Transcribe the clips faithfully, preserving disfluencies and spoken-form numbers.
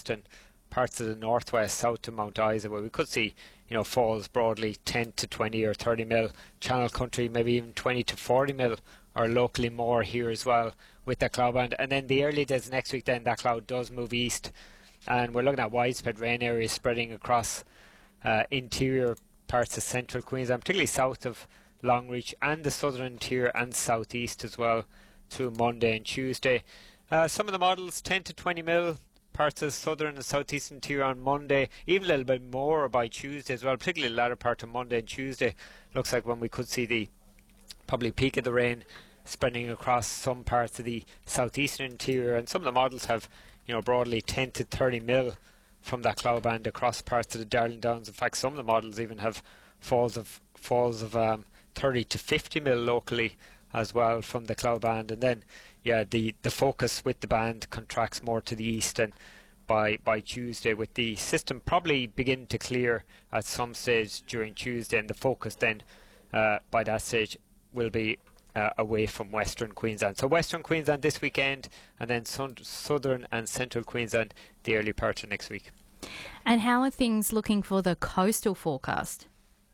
coast and parts of the northwest south to Mount Isa, where we could see, you know, falls broadly ten to twenty or thirty mil. Channel Country maybe even twenty to forty mil, or locally more here as well with that cloud band. And then the early days next week, then that cloud does move east, and we're looking at widespread rain areas spreading across uh, interior parts of central Queensland, particularly south of Longreach, and the southern interior and southeast as well through Monday and Tuesday. Uh, some of the models ten to twenty mil, parts of southern and southeast interior on Monday, even a little bit more by Tuesday as well, particularly the latter part of Monday and Tuesday. Looks like when we could see the probably peak of the rain spreading across some parts of the southeastern interior, and some of the models have, you know, broadly ten to thirty mil from that cloud band across parts of the Darling Downs. In fact, some of the models even have falls of falls of um, thirty to fifty mil locally as well from the cloud band. And then yeah the the focus with the band contracts more to the east, and by by Tuesday, with the system probably begin to clear at some stage during Tuesday, and the focus then uh, by that stage will be uh, away from Western Queensland. So Western Queensland this weekend, and then sun- Southern and Central Queensland the early part of next week. And how are things looking for the coastal forecast?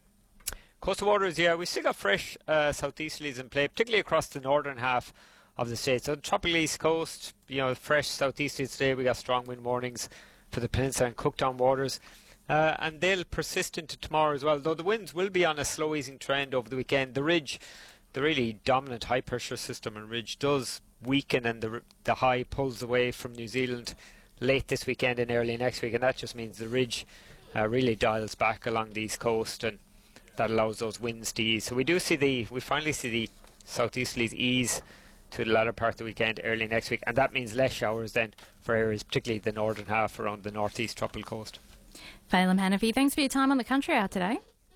Coastal waters, yeah, we still got fresh uh, southeasterlies in play, particularly across the northern half of the state. So the tropical east coast, you know, fresh southeasterlies today. We got strong wind warnings for the peninsula and Cooktown waters, uh, and they'll persist into tomorrow as well, though the winds will be on a slow easing trend over the weekend. The ridge, the really dominant high pressure system and ridge, does weaken, and the, the high pulls away from New Zealand late this weekend and early next week, and that just means the ridge uh, really dials back along the east coast, and that allows those winds to ease. So we do see the, we finally see the southeasterlies ease to the latter part of the weekend, early next week, and that means less showers then for areas, particularly the northern half around the northeast tropical coast. Phelim Hanafi, thanks for your time on the Country Hour today.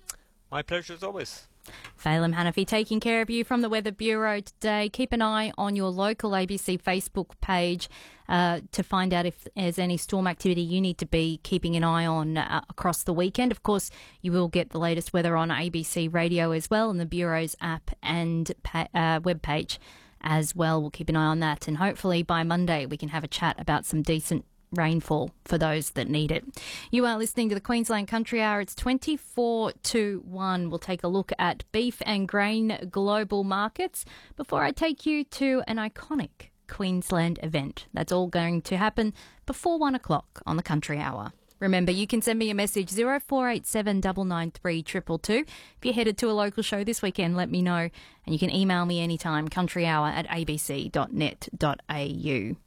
My pleasure as always. Phelim Hanafi taking care of you from the Weather Bureau today. Keep an eye on your local A B C Facebook page uh, to find out if there's any storm activity you need to be keeping an eye on uh, across the weekend. Of course, you will get the latest weather on A B C Radio as well, and the Bureau's app and pa- uh, webpage as well. We'll keep an eye on that, and hopefully by Monday we can have a chat about some decent rainfall for those that need it. You are listening to the Queensland Country Hour. It's twenty-four to one. We'll take a look at beef and grain global markets before I take you to an iconic Queensland event. That's all going to happen before one o'clock on the Country Hour. Remember, you can send me a message zero four eight seven nine nine three two two two. If you're headed to a local show this weekend, let me know, and you can email me anytime, countryhour at a b c dot net dot a u.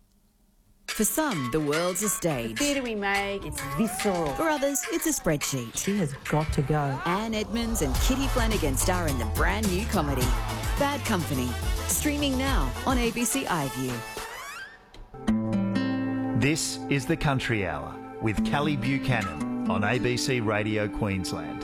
For some, the world's a stage. The theatre we make, it's visceral. For others, it's a spreadsheet. She has got to go. Anne Edmonds and Kitty Flanagan star in the brand new comedy, Bad Company. Streaming now on A B C iView. This is the Country Hour with Kelly Buchanan on A B C Radio Queensland.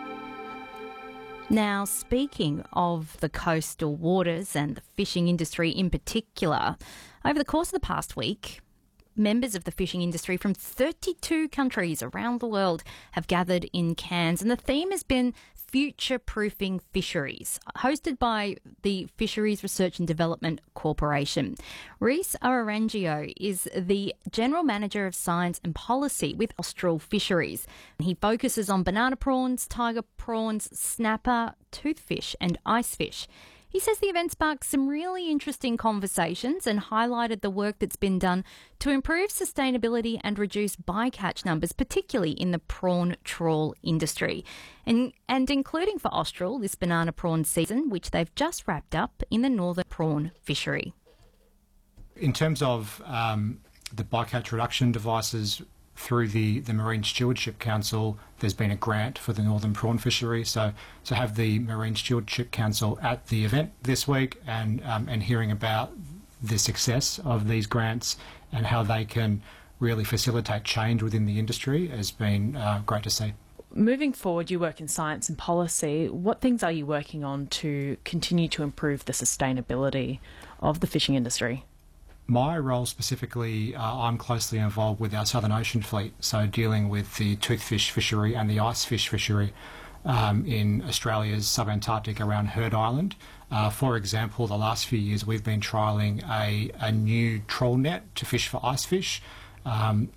Now, speaking of the coastal waters and the fishing industry in particular, over the course of the past week, members of the fishing industry from thirty-two countries around the world have gathered in Cairns, and the theme has been future-proofing fisheries, hosted by the Fisheries Research and Development Corporation. Reese Ararangio is the General Manager of Science and Policy with Austral Fisheries. He focuses on banana prawns, tiger prawns, snapper, toothfish and icefish. He says the event sparked some really interesting conversations and highlighted the work that's been done to improve sustainability and reduce bycatch numbers, particularly in the prawn trawl industry. And, and including for Austral this banana prawn season, which they've just wrapped up in the northern prawn fishery. In terms of um, the bycatch reduction devices, through the, the Marine Stewardship Council, there's been a grant for the northern prawn fishery. So to have the Marine Stewardship Council at the event this week and um, and hearing about the success of these grants and how they can really facilitate change within the industry has been uh, great to see. Moving forward, you work in science and policy. What things are you working on to continue to improve the sustainability of the fishing industry? My role specifically, uh, I'm closely involved with our Southern Ocean fleet, so dealing with the toothfish fishery and the icefish fishery um, in Australia's subantarctic around Heard Island. Uh, for example, the last few years we've been trialling a, a new trawl net to fish for icefish. Um,